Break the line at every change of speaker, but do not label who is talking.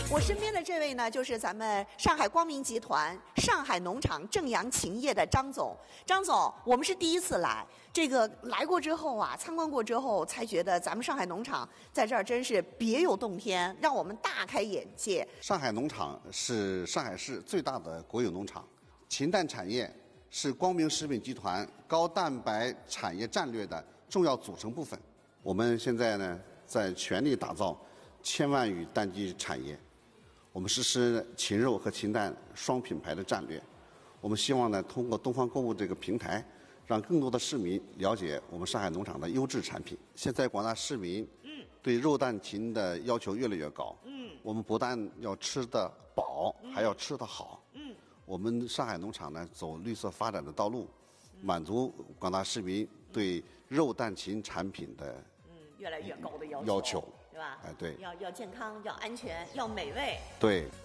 我身边的这位呢，就是咱们上海光明集团上海农场正阳禽业的张总。张总，我们是第一次来，这个来过之后啊，参观过之后，才觉得咱们上海农场在这儿真是别有洞天，让我们大开眼界。
上海农场是上海市最大的国有农场，禽蛋产业是光明食品集团高蛋白产业战略的重要组成部分。我们现在呢，在全力打造千万羽蛋鸡产业。我们实施禽肉和禽蛋双品牌的战略。我们希望呢，通过东方购物这个平台，让更多的市民了解我们上海农场的优质产品。现在广大市民对肉蛋禽的要求越来越高。我们不但要吃得饱，还要吃得好。我们上海农场呢，走绿色发展的道路，满足广大市民对肉蛋禽产品的
越来越高的要求，对吧？
哎，对，
要健康，要安全，要美味。
对。